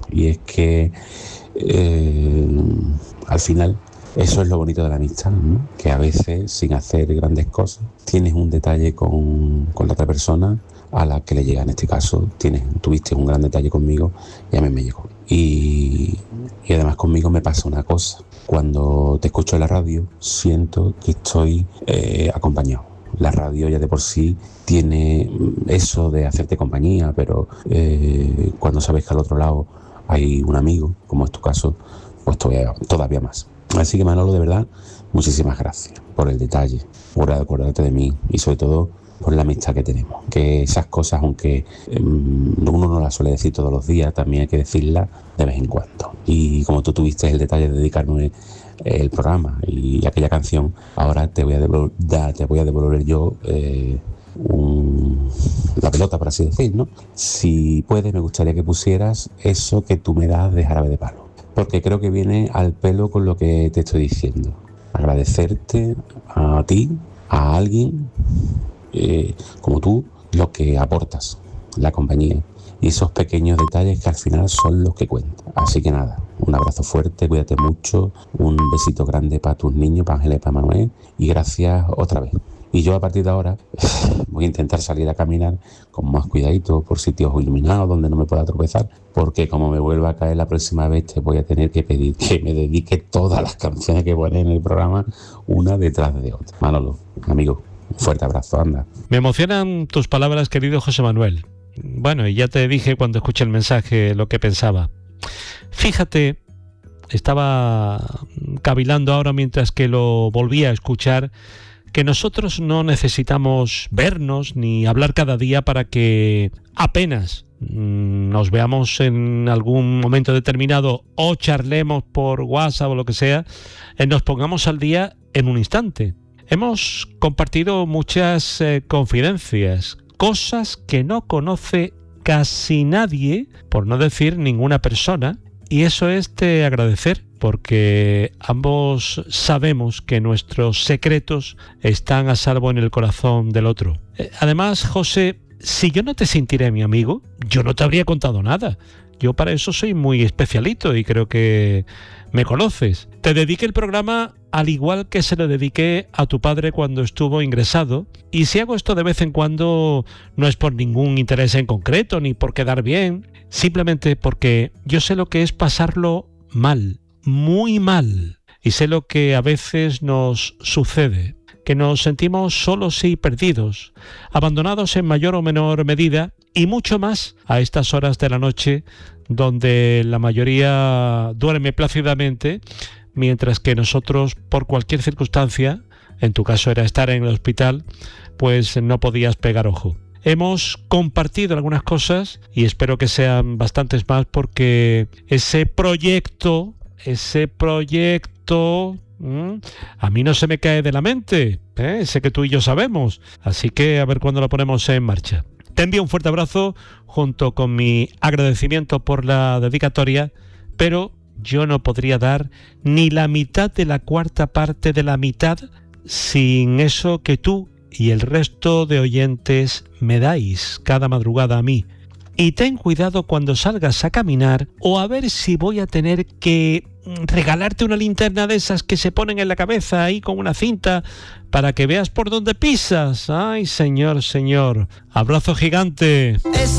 Y es que al final eso es lo bonito de la amistad, ¿no? Que a veces, sin hacer grandes cosas, tienes un detalle con la otra persona a la que le llega. En este caso, tuviste un gran detalle conmigo y a mí me llegó. Y además conmigo me pasa una cosa. Cuando te escucho en la radio, siento que estoy acompañado. La radio ya de por sí tiene eso de hacerte compañía, pero cuando sabes que al otro lado hay un amigo, como es tu caso, pues todavía más. Así que Manolo, de verdad, muchísimas gracias por el detalle, por acordarte de mí y sobre todo por la amistad que tenemos. Que esas cosas, aunque uno no las suele decir todos los días, también hay que decirlas de vez en cuando. Y como tú tuviste el detalle de dedicarme el programa y aquella canción, ahora te voy a devolver yo la pelota, por así decir, ¿no? Si puedes, me gustaría que pusieras eso que tú me das de Jarabe de Palo, porque creo que viene al pelo con lo que te estoy diciendo. Agradecerte a ti, a alguien como tú, lo que aportas, la compañía y esos pequeños detalles que al final son los que cuentan. Así que nada, un abrazo fuerte, cuídate mucho, un besito grande para tus niños, para Ángela y para Manuel, y gracias otra vez. Y yo a partir de ahora voy a intentar salir a caminar con más cuidadito por sitios iluminados donde no me pueda tropezar, porque como me vuelva a caer la próxima vez te voy a tener que pedir que me dedique todas las canciones que pones en el programa una detrás de otra. Manolo, amigo, un fuerte abrazo, anda. Me emocionan tus palabras, querido José Manuel. Bueno, y ya te dije cuando escuché el mensaje lo que pensaba. Fíjate, estaba cavilando ahora mientras que lo volvía a escuchar, que nosotros no necesitamos vernos ni hablar cada día para que apenas nos veamos en algún momento determinado o charlemos por WhatsApp o lo que sea, nos pongamos al día en un instante. Hemos compartido muchas confidencias, cosas que no conoce casi nadie, por no decir ninguna persona, y eso es de agradecer, porque ambos sabemos que nuestros secretos están a salvo en el corazón del otro. Además, José, si yo no te sintiera mi amigo, yo no te habría contado nada. Yo para eso soy muy especialito y creo que me conoces. Te dediqué el programa al igual que se lo dediqué a tu padre cuando estuvo ingresado, y si hago esto de vez en cuando no es por ningún interés en concreto ni por quedar bien, simplemente porque yo sé lo que es pasarlo mal, muy mal, y sé lo que a veces nos sucede, que nos sentimos solos y perdidos, abandonados en mayor o menor medida, y mucho más a estas horas de la noche donde la mayoría duerme plácidamente, mientras que nosotros, por cualquier circunstancia, en tu caso era estar en el hospital, pues no podías pegar ojo. Hemos compartido algunas cosas y espero que sean bastantes más, porque ese proyecto, a mí no se me cae de la mente, sé que tú y yo sabemos, así que a ver cuándo lo ponemos en marcha. Te envío un fuerte abrazo junto con mi agradecimiento por la dedicatoria, pero yo no podría dar ni la mitad de la cuarta parte de la mitad sin eso que tú y el resto de oyentes me dais cada madrugada a mí. Y ten cuidado cuando salgas a caminar, o a ver si voy a tener que regalarte una linterna de esas que se ponen en la cabeza ahí con una cinta para que veas por dónde pisas. Ay, señor. Abrazo gigante.